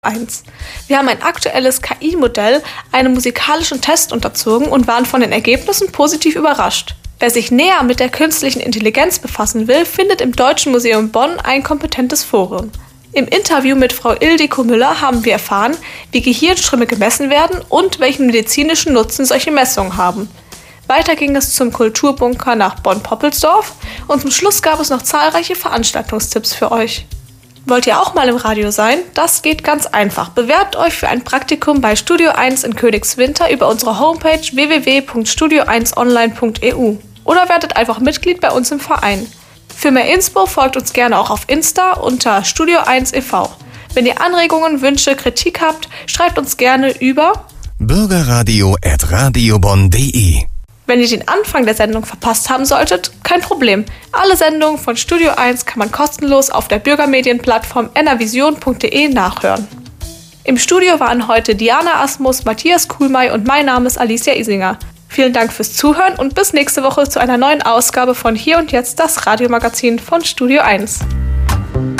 1. Wir haben ein aktuelles KI-Modell einem musikalischen Test unterzogen und waren von den Ergebnissen positiv überrascht. Wer sich näher mit der künstlichen Intelligenz befassen will, findet im Deutschen Museum Bonn ein kompetentes Forum. Im Interview mit Frau Ildiko Müller haben wir erfahren, wie Gehirnströme gemessen werden und welchen medizinischen Nutzen solche Messungen haben. Weiter ging es zum Kulturbunker nach Bonn-Poppelsdorf und zum Schluss gab es noch zahlreiche Veranstaltungstipps für euch. Wollt ihr auch mal im Radio sein? Das geht ganz einfach. Bewerbt euch für ein Praktikum bei Studio 1 in Königswinter über unsere Homepage www.studio1online.eu oder werdet einfach Mitglied bei uns im Verein. Für mehr Inspo folgt uns gerne auch auf Insta unter Studio 1 e.V. Wenn ihr Anregungen, Wünsche, Kritik habt, schreibt uns gerne über bürgerradio@radiobonn.de. Wenn ihr den Anfang der Sendung verpasst haben solltet, kein Problem. Alle Sendungen von Studio 1 kann man kostenlos auf der Bürgermedienplattform enervision.de nachhören. Im Studio waren heute Diana Asmus, Matthias Kuhlmey und mein Name ist Alicia Isinger. Vielen Dank fürs Zuhören und bis nächste Woche zu einer neuen Ausgabe von Hier und Jetzt, das Radiomagazin von Studio 1.